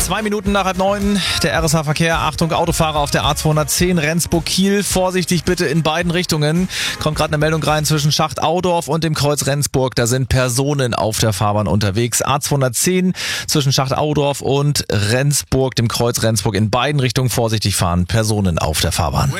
2 Minuten nach 8:30, der RSH-Verkehr. Achtung, Autofahrer auf der A210 Rendsburg-Kiel. Vorsichtig bitte in beiden Richtungen. Kommt gerade eine Meldung rein zwischen Schacht-Audorf und dem Kreuz Rendsburg. Da sind Personen auf der Fahrbahn unterwegs. A210 zwischen Schacht-Audorf und Rendsburg, dem Kreuz Rendsburg. In beiden Richtungen vorsichtig fahren. Personen auf der Fahrbahn.